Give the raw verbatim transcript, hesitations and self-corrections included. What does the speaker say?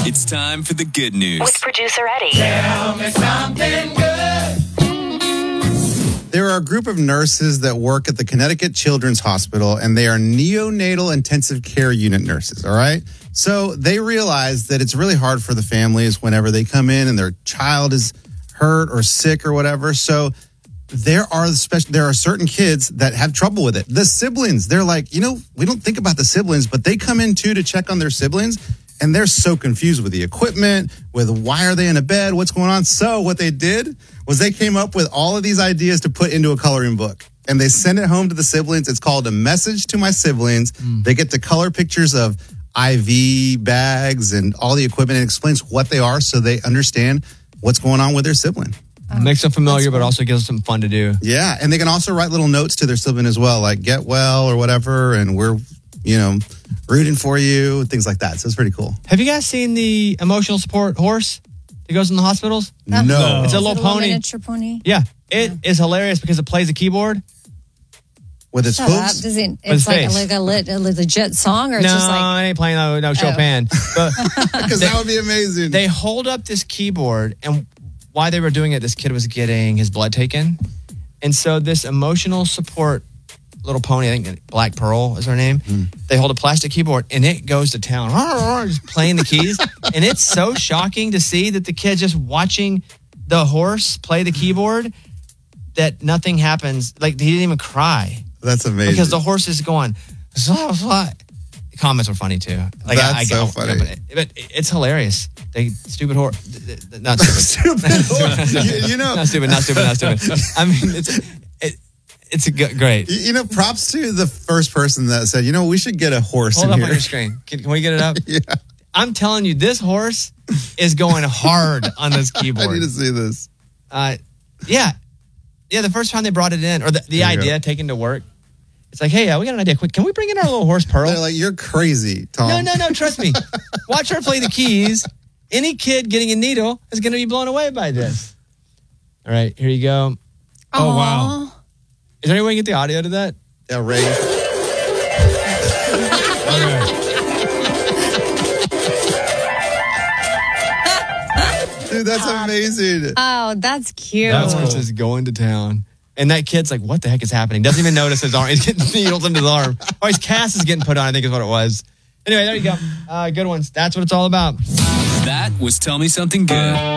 It's time for the good news. With producer Eddie. Tell me something good. There are a group of nurses that work at the Connecticut Children's Hospital, and they are neonatal intensive care unit nurses, all right? So they realize that it's really hard for the families whenever they come in and their child is hurt or sick or whatever. So there are special, there are certain kids that have trouble with it. The siblings, they're like, you know, we don't think about the siblings, but they come in too to check on their siblings, and they're so confused with the equipment, with why are they in a bed, what's going on. So what they did was they came up with all of these ideas to put into a coloring book, and they send it home to the siblings. It's called A Message to My Siblings. Mm. They get to color pictures of I V bags and all the equipment, and explains what they are so they understand what's going on with their sibling. Oh, makes them familiar, but also gives them something fun to do. Yeah, and they can also write little notes to their sibling as well, like get well or whatever, and we're, you know, rooting for you, things like that. So it's pretty cool. Have you guys seen the emotional support horse that goes in the hospitals? No. no. It's a Is little it a pony. miniature pony? Yeah, it yeah. is hilarious because it plays a keyboard. With its Shut hooves? Up. Does it, With it's like a, face. like a, lit, a legit song, or no, it's just like... I ain't playing no, no Chopin. But Because that would be amazing. They hold up this keyboard, and while they were doing it, this kid was getting his blood taken. And so this emotional support little pony, I think Black Pearl is her name, mm. they hold a plastic keyboard, and it goes to town, just playing the keys. And it's so shocking to see that the kid's just watching the horse play the keyboard that nothing happens. Like, he didn't even cry. That's amazing. Because the horse is going, blah, blah. The comments were funny, too. Like, That's I, I so get, funny. But, but it's hilarious. They stupid horse. Not stupid. stupid horse. you, you know. Not stupid, not stupid, not stupid. I mean, it's it, it's a g- great. You, you know, props to the first person that said, you know, we should get a horse Hold in up here. on your screen. Can, can we get it up? Yeah. I'm telling you, this horse is going hard on this keyboard. I need to see this. Uh, yeah. Yeah, the first time they brought it in, or the, the idea go. taken to work, it's like, hey, yeah, we got an idea. Quick, can we bring in our little horse Pearl? They're like, you're crazy, Tom. No, no, no, trust me. Watch her play the keys. Any kid getting a needle is going to be blown away by this. All right, here you go. Aww. Oh, wow. Is there any way you can get the audio to that? Yeah, Ray. Dude, that's amazing. Oh, that's cute. That horse is going to town. And that kid's like, what the heck is happening? Doesn't even notice his arm. He's getting needles in his arm. Oh, his cast is getting put on, I think is what it was. Anyway, there you go. Uh, good ones. That's what it's all about. That was Tell Me Something Good.